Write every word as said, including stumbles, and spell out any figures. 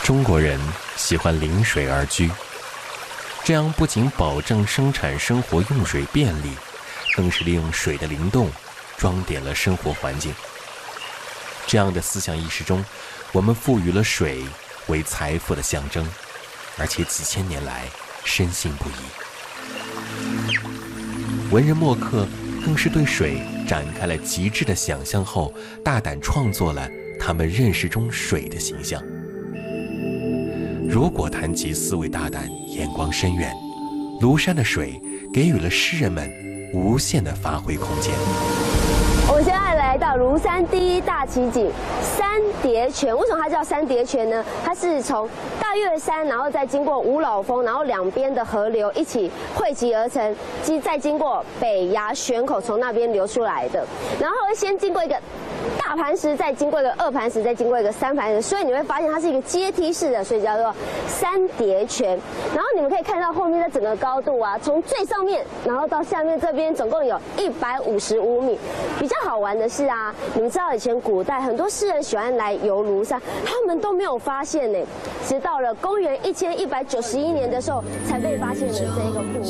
中国人喜欢临水而居，这样不仅保证生产生活用水便利，更是利用水的灵动装点了生活环境。这样的思想意识中，我们赋予了水为财富的象征，而且几千年来深信不疑。文人墨客更是对水展开了极致的想象后，大胆创作了他们认识中水的形象。如果谈及思维大胆、眼光深远，庐山的水给予了诗人们无限的发挥空间。 我们现在来到庐山第一大奇景三叠泉。为什么它叫三叠泉呢？它是从大岳山，然后再经过五老峰，然后两边的河流一起汇集而成，即再经过北崖泉口从那边流出来的。然后会先经过一个大磐石，再经过一个二磐石，再经过一个三磐石，所以你会发现它是一个阶梯式的，所以叫做三叠泉。然后你们可以看到后面的整个高度啊，从最上面然后到下面这边总共有一百五十五米。比较好玩的是啊，你们知道以前古代很多诗人喜欢来游庐山，他们都没有发现呢，直到了公元一千一百九十一年的时候才被发现的这一个瀑布。